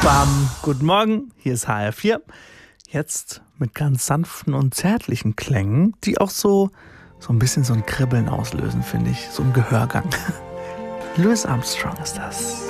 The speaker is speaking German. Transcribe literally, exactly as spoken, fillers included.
Bam, guten Morgen, hier ist H R vier. Jetzt mit ganz sanften und zärtlichen Klängen, die auch so, so ein bisschen so ein Kribbeln auslösen, finde ich. So ein Gehörgang. Louis Armstrong ist das.